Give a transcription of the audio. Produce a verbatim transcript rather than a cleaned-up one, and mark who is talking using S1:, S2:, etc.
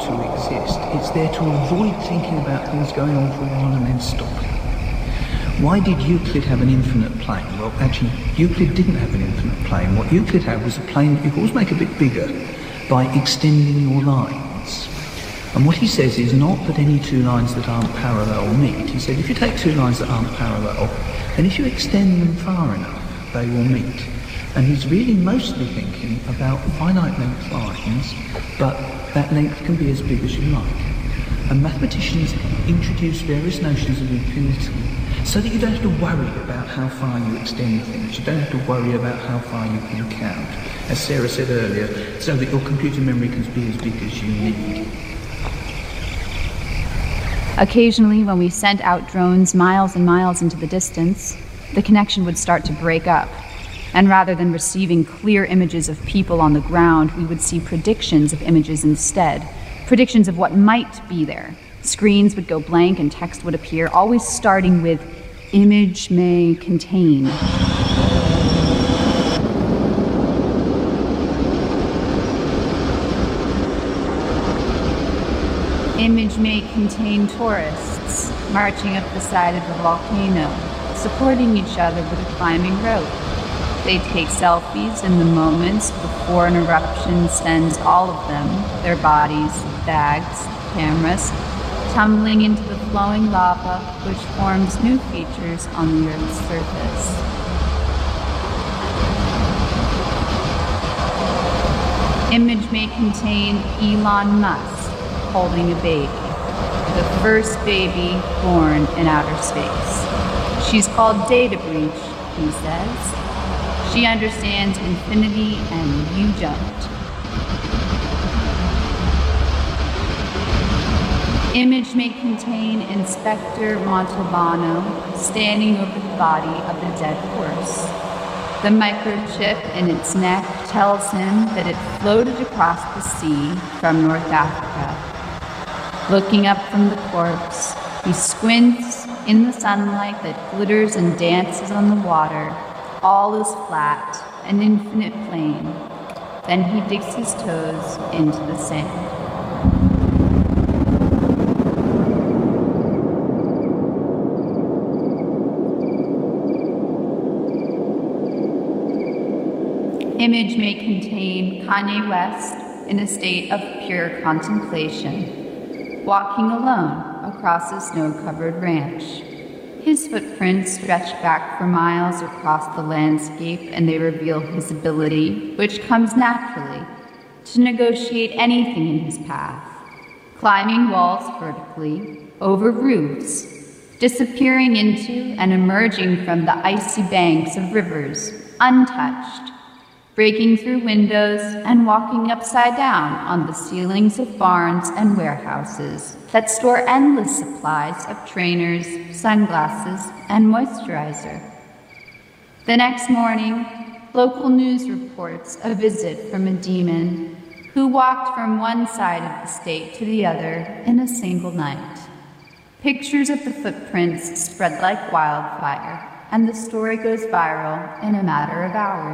S1: to exist. It's there to avoid thinking about things going on for a while and then stopping. Why did Euclid have an infinite plane? Well, actually, Euclid didn't have an infinite plane. What Euclid had was a plane that you could always make a bit bigger by extending your lines. And what he says is not that any two lines that aren't parallel meet. He said if you take two lines that aren't parallel, then if you extend them far enough, they will meet. And he's really mostly thinking about finite length lines, but that length can be as big as you like. And mathematicians introduce various notions of infinity so that you don't have to worry about how far you extend things. You don't have to worry about how far you can count. As Sarah said earlier, so that your computer memory can be as big as you need.
S2: Occasionally, when we sent out drones miles and miles into the distance, the connection would start to break up. And rather than receiving clear images of people on the ground, we would see predictions of images instead. Predictions of what might be there. Screens would go blank and text would appear, always starting with, image may contain. Image may contain tourists marching up the side of a volcano, supporting each other with a climbing rope. They take selfies in the moments before an eruption sends all of them, their bodies, bags, cameras, tumbling into the flowing lava, which forms new features on the Earth's surface. Image may contain Elon Musk holding a baby, the first baby born in outer space. She's called Data Breach, he says. She understands infinity and you don't. Image may contain Inspector Montalbano standing over the body of a dead horse. The microchip in its neck tells him that it floated across the sea from North Africa. Looking up from the corpse, he squints in the sunlight that glitters and dances on the water. All is flat, an infinite plain. Then he digs his toes into the sand. Image may contain Kanye West in a state of pure contemplation, walking alone across a snow-covered ranch. His footprints stretch back for miles across the landscape, and they reveal his ability, which comes naturally, to negotiate anything in his path. Climbing walls vertically, over roofs, disappearing into and emerging from the icy banks of rivers, untouched, breaking through windows and walking upside down on the ceilings of barns and warehouses that store endless supplies of trainers, sunglasses, and moisturizer. The next morning, local news reports a visit from a demon who walked from one side of the state to the other in a single night. Pictures of the footprints spread like wildfire, and the story goes viral in a matter of hours.